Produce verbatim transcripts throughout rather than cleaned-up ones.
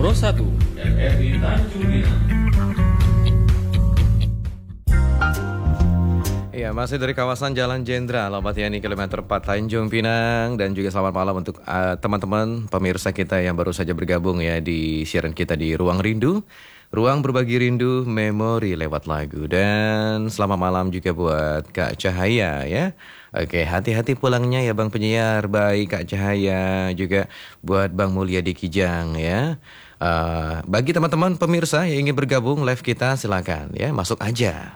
Pro satu F R I Tanjung Pinang. Ya, masih dari kawasan Jalan Jenderal Lopatiani kilometer empat Tanjung Pinang. Dan juga selamat malam untuk uh, teman-teman pemirsa kita yang baru saja bergabung ya di siaran kita di Ruang Rindu, Ruang Berbagi Rindu Memori lewat lagu. Dan selamat malam juga buat Kak Cahaya ya. Oke, hati-hati pulangnya ya Bang Penyiar. Baik Kak Cahaya, juga buat Bang Mulya di Kijang ya. Uh, bagi teman-teman pemirsa yang ingin bergabung live kita, silakan ya, masuk aja.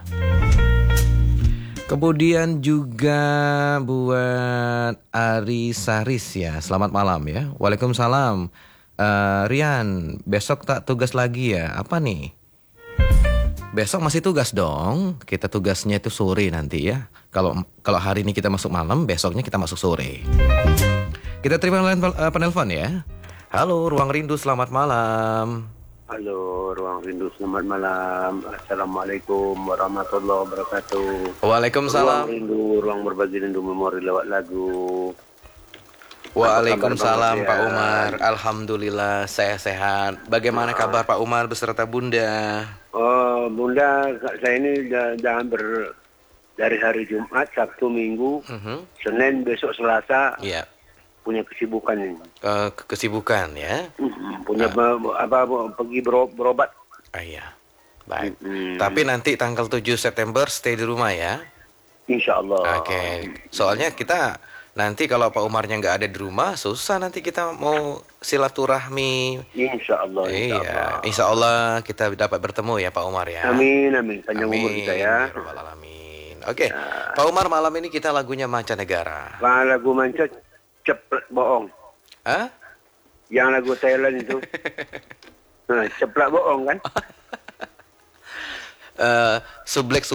Kemudian juga buat Ari Saris ya, selamat malam ya. Waalaikumsalam. uh, Rian, besok tak tugas lagi ya? Apa nih? Besok masih tugas dong. Kita tugasnya itu sore nanti ya. Kalau kalau hari ini kita masuk malam, besoknya kita masuk sore. Kita terima uh, penelpon ya. Halo, Ruang Rindu, selamat malam. Halo, Ruang Rindu, selamat malam. Assalamualaikum warahmatullahi wabarakatuh. Waalaikumsalam. Ruang Rindu, Ruang Berbagi Rindu Memori lewat lagu. Waalaikumsalam kabar, Pak Umar. Alhamdulillah saya sehat. Bagaimana nah. kabar Pak Umar beserta Bunda? Oh, Bunda, saya ini dah, dah hampir dari hari Jumat, Sabtu, Minggu, uh-huh. Senin, besok Selasa. Iya. Yeah. Punya kesibukan ini. Uh, kesibukan ya. Uh-huh. Punya uh. apa pergi berobat. Ah, iya. Baik. Uh-huh. Tapi nanti tanggal tujuh September stay di rumah ya. Insya Allah. Oke. Okay. Soalnya kita nanti kalau Pak Umarnya nggak ada di rumah, susah nanti kita mau silaturahmi. Insya Allah. Iya. Insya Allah, insya Allah kita dapat bertemu ya Pak Umar ya. Amin, amin. Panjang umur kita ya. Amin. Oke. Okay. Nah. Pak Umar, malam ini kita lagunya Mancanegara. Lagu Mancanegara. Ceplak bohong. Hah? Yang lagu Thailand itu. Nah, ceplak bohong kan? uh, Sublek